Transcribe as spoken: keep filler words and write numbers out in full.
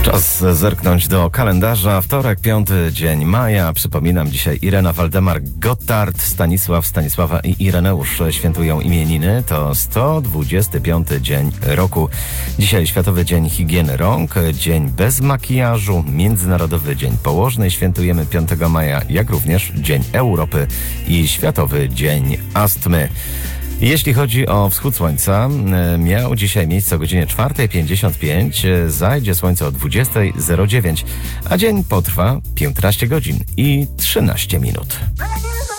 Czas zerknąć do kalendarza. Wtorek, piąty dzień maja. Przypominam, dzisiaj Irena, Waldemar, Gotthard, Stanisław, Stanisława i Ireneusz świętują imieniny. To sto dwudziesty piąty dzień roku. Dzisiaj Światowy Dzień Higieny Rąk, Dzień bez makijażu, Międzynarodowy Dzień Położny. Świętujemy piątego maja, jak również Dzień Europy i Światowy Dzień Astmy. Jeśli chodzi o wschód słońca, miał dzisiaj miejsce o godzinie czwartej pięćdziesiąt pięć, zajdzie słońce o dwudziestej zero dziewięć, a dzień potrwa piętnaście godzin i trzynaście minut.